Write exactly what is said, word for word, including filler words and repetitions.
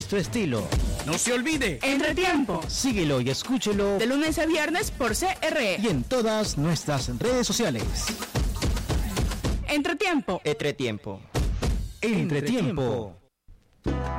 nuestro estilo. No se olvide. Entretiempo. Síguelo y escúchelo de lunes a viernes por C R E y en todas nuestras redes sociales. Entretiempo. Entretiempo. Entretiempo.